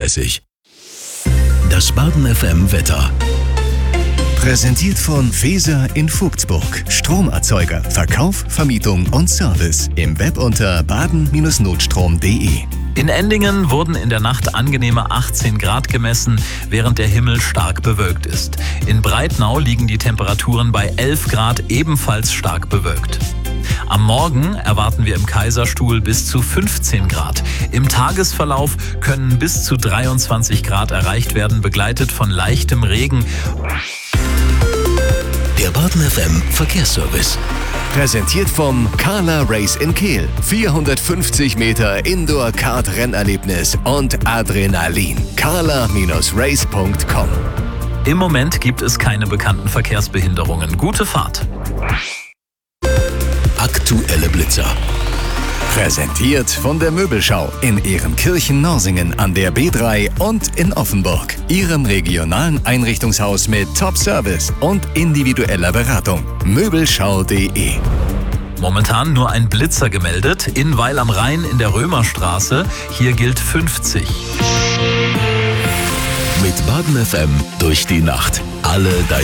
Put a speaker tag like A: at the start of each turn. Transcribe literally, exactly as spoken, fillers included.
A: dreißig. Das Baden F M Wetter. Präsentiert von Feser in Vogtsburg. Stromerzeuger, Verkauf, Vermietung und Service. Im Web unter baden Bindestrich notstrom punkt de.
B: In Endingen wurden in der Nacht angenehme achtzehn Grad gemessen, während der Himmel stark bewölkt ist. In Breitnau liegen die Temperaturen bei elf Grad, ebenfalls stark bewölkt. Am Morgen erwarten wir im Kaiserstuhl bis zu fünfzehn Grad. Im Tagesverlauf können bis zu dreiundzwanzig Grad erreicht werden, begleitet von leichtem Regen.
A: Der Baden F M Verkehrsservice. Präsentiert vom Carla Race in Kehl. vierhundertfünfzig Meter Indoor-Kart-Rennerlebnis und Adrenalin. carla Race punkt com.
B: Im Moment gibt es keine bekannten Verkehrsbehinderungen. Gute Fahrt.
A: Aktuelle Blitzer. Präsentiert von der Möbelschau in Ehrenkirchen-Norsingen an der B drei und in Offenburg. Ihrem regionalen Einrichtungshaus mit Top-Service und individueller Beratung. Möbelschau punkt de.
B: Momentan nur ein Blitzer gemeldet. In Weil am Rhein in der Römerstraße. Hier gilt fünfzig.
A: Mit Baden F M durch die Nacht. Alle deine